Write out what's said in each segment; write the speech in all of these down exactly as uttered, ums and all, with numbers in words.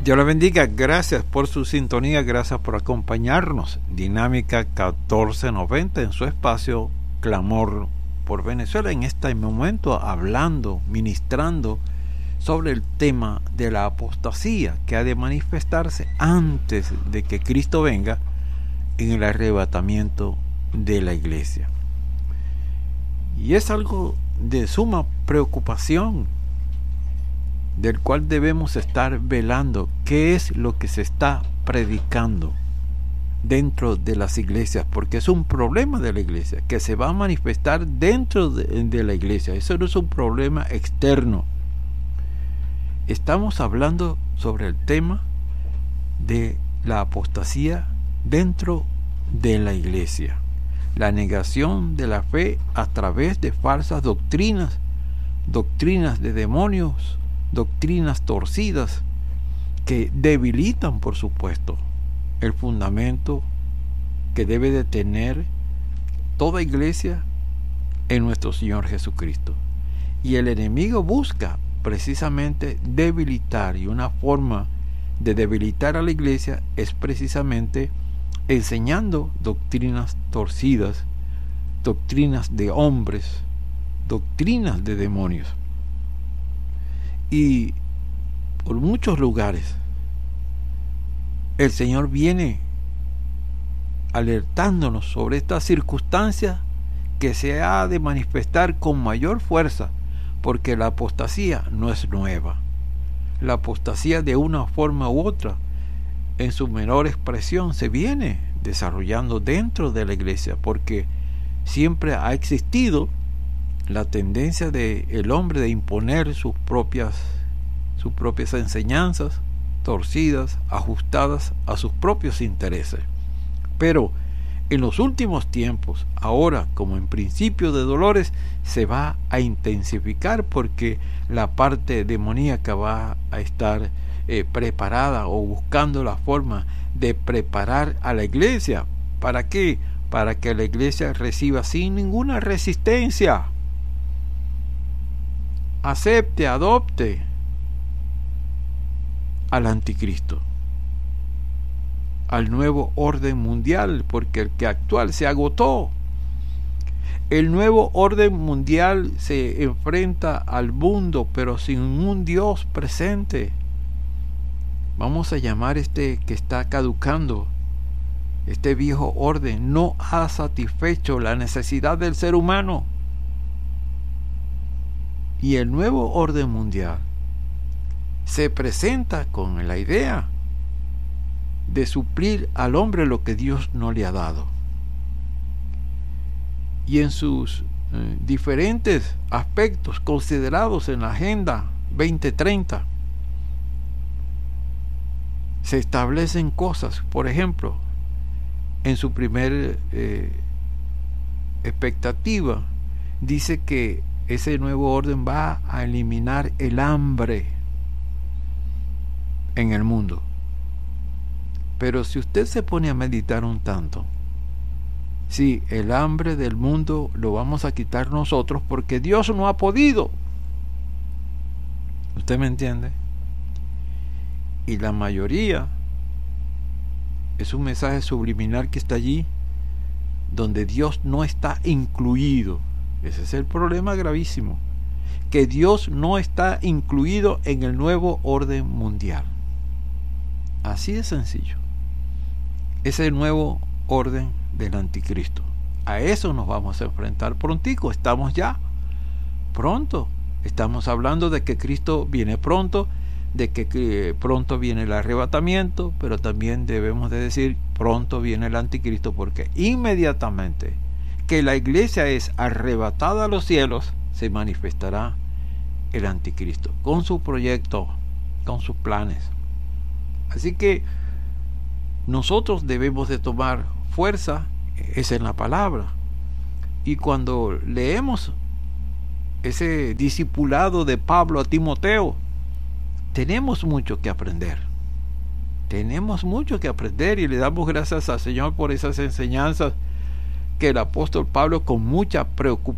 Dios le bendiga, gracias por su sintonía, gracias por acompañarnos. Dinámica catorce noventa en su espacio Clamor por Venezuela, en este momento hablando, ministrando sobre el tema de la apostasía que ha de manifestarse antes de que Cristo venga en el arrebatamiento de la iglesia. Y es algo de suma preocupación, del cual debemos estar velando qué es lo que se está predicando dentro de las iglesias, porque es un problema de la iglesia que se va a manifestar dentro de, de la iglesia. Eso no es un problema externo. Estamos hablando sobre el tema de la apostasía dentro de la iglesia, la negación de la fe a través de falsas doctrinas, doctrinas de demonios, doctrinas torcidas que debilitan, por supuesto, el fundamento que debe de tener toda iglesia en nuestro Señor Jesucristo. Y el enemigo busca precisamente debilitar, y una forma de debilitar a la iglesia es precisamente enseñando doctrinas torcidas, doctrinas de hombres, doctrinas de demonios. Y por muchos lugares el Señor viene alertándonos sobre esta circunstancia que se ha de manifestar con mayor fuerza, porque la apostasía no es nueva. La apostasía, de una forma u otra, en su menor expresión, se viene desarrollando dentro de la iglesia, porque siempre ha existido la tendencia del hombre de imponer sus propias, sus propias enseñanzas torcidas, ajustadas a sus propios intereses. Pero en los últimos tiempos, ahora como en principio de dolores, se va a intensificar, porque la parte demoníaca va a estar eh, preparada o buscando la forma de preparar a la iglesia. ¿Para qué? Para que la iglesia reciba sin ninguna resistencia, acepte, adopte al anticristo, al nuevo orden mundial, porque el que actual se agotó. El nuevo orden mundial se enfrenta al mundo, pero sin un Dios presente. Vamos a llamar este que está caducando. Este viejo orden no ha satisfecho la necesidad del ser humano. Y el nuevo orden mundial se presenta con la idea de suplir al hombre lo que Dios no le ha dado. Y en sus eh, diferentes aspectos considerados en la Agenda veinte treinta, se establecen cosas. Por ejemplo, en su primer eh, expectativa, dice que ese nuevo orden va a eliminar el hambre en el mundo. Pero si usted se pone a meditar un tanto, sí, el hambre del mundo lo vamos a quitar nosotros, porque Dios no ha podido. ¿Usted me entiende? Y la mayoría es un mensaje subliminal que está allí, donde Dios no está incluido. Ese es el problema gravísimo, que Dios no está incluido en el nuevo orden mundial. Así de sencillo. Es el nuevo orden del anticristo. A eso nos vamos a enfrentar prontico. Estamos ya pronto. Estamos hablando de que Cristo viene pronto, de que, que pronto viene el arrebatamiento, pero también debemos de decir pronto viene el anticristo, porque inmediatamente que la iglesia es arrebatada a los cielos, se manifestará el anticristo con su proyecto, con sus planes. Así que nosotros debemos de tomar fuerza, es en la palabra. Y cuando leemos ese discipulado de Pablo a Timoteo, tenemos mucho que aprender. Tenemos mucho que aprender y le damos gracias al Señor por esas enseñanzas que el apóstol Pablo, con mucha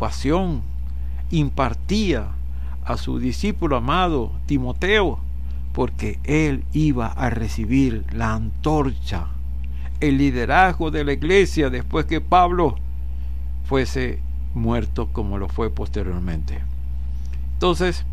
preocupación, impartía a su discípulo amado Timoteo, porque él iba a recibir la antorcha, el liderazgo de la iglesia después que Pablo fuese muerto como lo fue posteriormente. Entonces,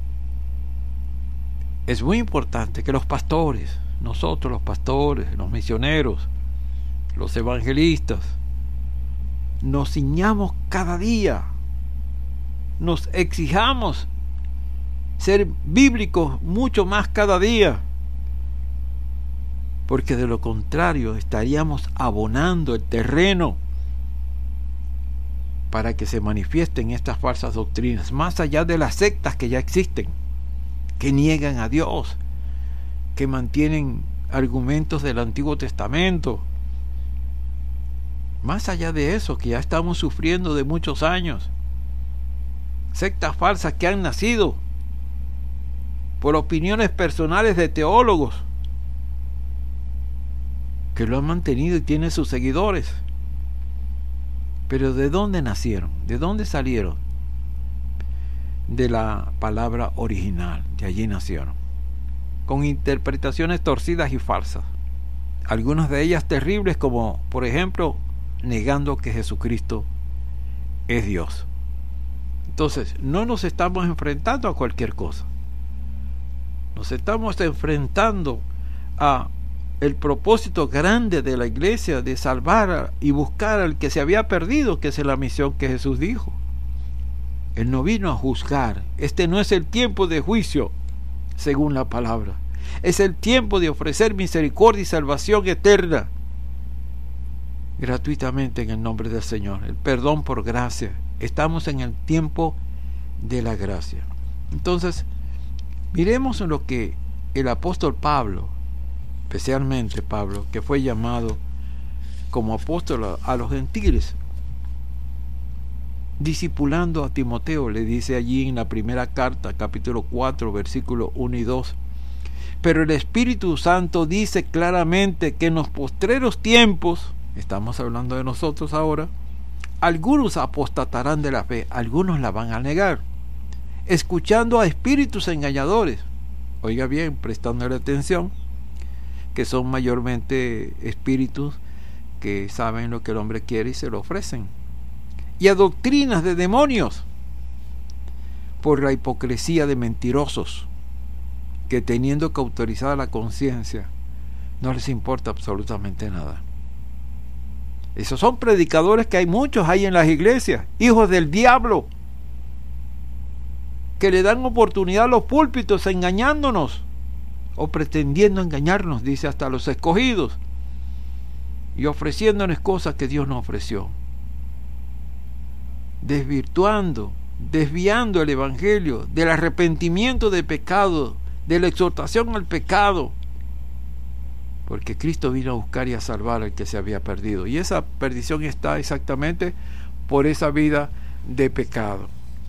es muy importante que los pastores, nosotros los pastores, los misioneros, los evangelistas, nos ciñamos cada día, nos exijamos ser bíblicos mucho más cada día, porque de lo contrario estaríamos abonando el terreno para que se manifiesten estas falsas doctrinas, más allá de las sectas que ya existen, que niegan a Dios, que mantienen argumentos del Antiguo Testamento. Más allá de eso, que ya estamos sufriendo de muchos años, sectas falsas que han nacido por opiniones personales de teólogos que lo han mantenido y tienen sus seguidores. Pero ¿de dónde nacieron? ¿De dónde salieron? De la palabra original, de allí nacieron, con interpretaciones torcidas y falsas, algunas de ellas terribles, como por ejemplo negando que Jesucristo es Dios. Entonces, no nos estamos enfrentando a cualquier cosa, nos estamos enfrentando a el propósito grande de la iglesia de salvar y buscar al que se había perdido, que es la misión que Jesús dijo. Él no vino a juzgar. Este no es el tiempo de juicio, según la palabra. Es el tiempo de ofrecer misericordia y salvación eterna, gratuitamente en el nombre del Señor. El perdón por gracia. Estamos en el tiempo de la gracia. Entonces, miremos en lo que el apóstol Pablo, especialmente Pablo, que fue llamado como apóstol a los gentiles, discipulando a Timoteo, le dice allí en la primera carta, capítulo cuatro, versículos uno y dos: pero el Espíritu Santo dice claramente que en los postreros tiempos, estamos hablando de nosotros ahora, algunos apostatarán de la fe, algunos la van a negar, escuchando a espíritus engañadores. Oiga bien, prestándole atención, que son mayormente espíritus que saben lo que el hombre quiere y se lo ofrecen, y a doctrinas de demonios, por la hipocresía de mentirosos, que teniendo cauterizada la conciencia, no les importa absolutamente nada. Esos son predicadores que hay muchos hay en las iglesias, hijos del diablo, que le dan oportunidad a los púlpitos engañándonos, o pretendiendo engañarnos, dice, hasta los escogidos, y ofreciéndonos cosas que Dios nos ofreció, desvirtuando, desviando el evangelio del arrepentimiento de pecado, de la exhortación al pecado, porque Cristo vino a buscar y a salvar al que se había perdido, y esa perdición está exactamente por esa vida de pecado.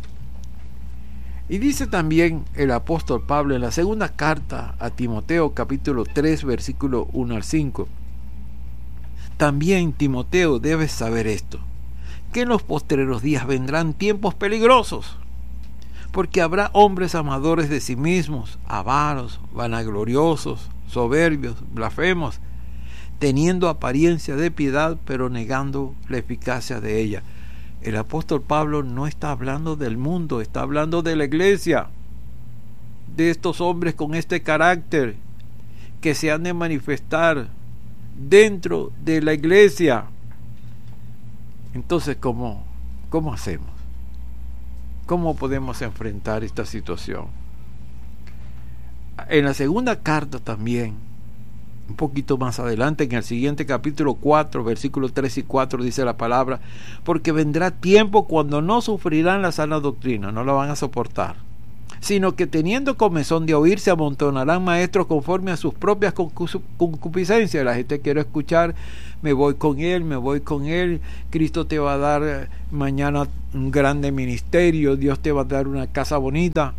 Y dice también el apóstol Pablo en la segunda carta a Timoteo, capítulo tres, versículo uno al cinco: también, Timoteo, debes saber esto, que en los postreros días vendrán tiempos peligrosos, porque habrá hombres amadores de sí mismos, avaros, vanagloriosos, soberbios, blasfemos, teniendo apariencia de piedad, pero negando la eficacia de ella. El apóstol Pablo no está hablando del mundo, está hablando de la iglesia, de estos hombres con este carácter que se han de manifestar dentro de la iglesia. Entonces, ¿cómo, cómo hacemos? ¿Cómo podemos enfrentar esta situación? En la segunda carta también, un poquito más adelante, en el siguiente capítulo cuatro, versículos tres y cuatro, dice la palabra: porque vendrá tiempo cuando no sufrirán la sana doctrina, no la van a soportar, sino que teniendo comezón de oír, se amontonarán maestros conforme a sus propias concupiscencias. La gente quiere escuchar: me voy con él, me voy con él, Cristo te va a dar mañana un grande ministerio, Dios te va a dar una casa bonita,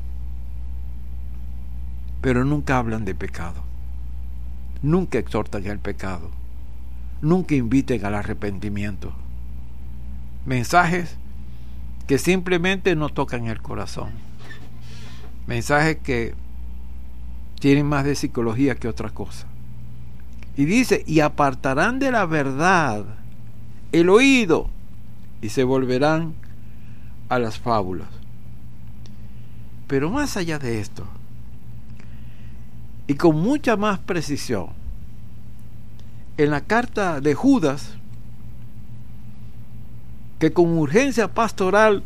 pero nunca hablan de pecado, nunca exhortan al pecado, nunca inviten al arrepentimiento. Mensajes que simplemente no tocan el corazón, mensajes que tienen más de psicología que otra cosa. Y dice, y apartarán de la verdad el oído y se volverán a las fábulas. Pero más allá de esto, y con mucha más precisión, en la carta de Judas, que con urgencia pastoral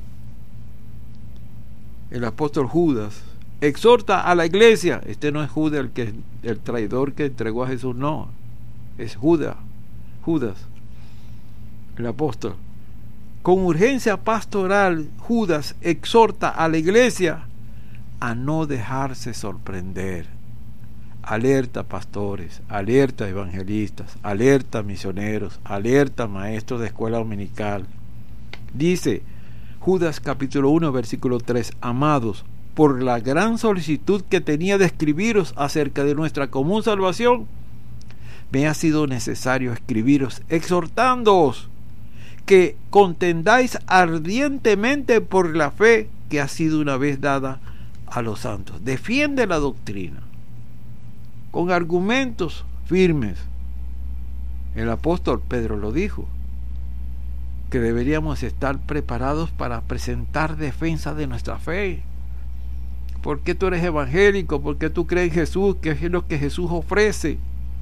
el apóstol Judas exhorta a la iglesia. Este no es Judas el que el traidor que entregó a Jesús, no, es Judas, Judas, el apóstol. Con urgencia pastoral, Judas exhorta a la iglesia a no dejarse sorprender. Alerta pastores, alerta evangelistas, alerta misioneros, alerta maestros de escuela dominical. Dice Judas capítulo uno versículo tres: amados, por la gran solicitud que tenía de escribiros acerca de nuestra común salvación, me ha sido necesario escribiros exhortándoos que contendáis ardientemente por la fe que ha sido una vez dada a los santos. Defiende la doctrina con argumentos firmes. El apóstol Pedro lo dijo, que deberíamos estar preparados para presentar defensa de nuestra fe. ¿Por qué tú eres evangélico? ¿Por qué tú crees en Jesús? ¿Qué es lo que Jesús ofrece?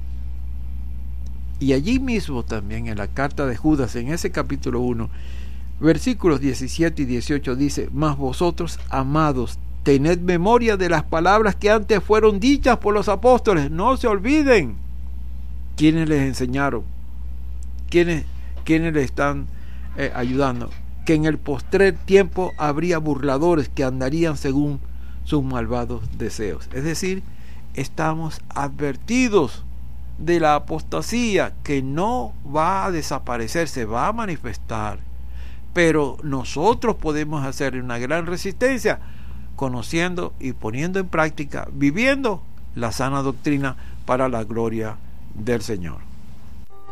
Y allí mismo también en la carta de Judas, en ese capítulo uno, versículos diecisiete y dieciocho dice: mas vosotros, amados, tened memoria de las palabras que antes fueron dichas por los apóstoles. No se olviden quiénes les enseñaron, quiénes, quiénes les están eh, ayudando, que en el postrer tiempo habría burladores que andarían según sus malvados deseos. Es decir, estamos advertidos de la apostasía, que no va a desaparecer, se va a manifestar, pero nosotros podemos hacer una gran resistencia conociendo y poniendo en práctica, viviendo la sana doctrina para la gloria del Señor.